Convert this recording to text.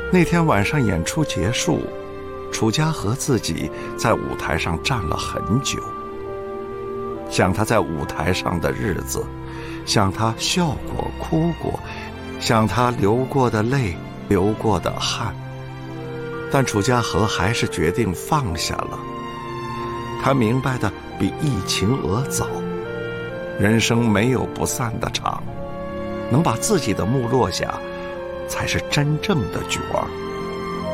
那天晚上演出结束，楚家和自己在舞台上站了很久，想他在舞台上的日子，想他笑过哭过，想他流过的泪流过的汗，但楚家和还是决定放下了。他明白的比易晴娥早，人生没有不散的场，能把自己的幕落下，才是真正的角儿。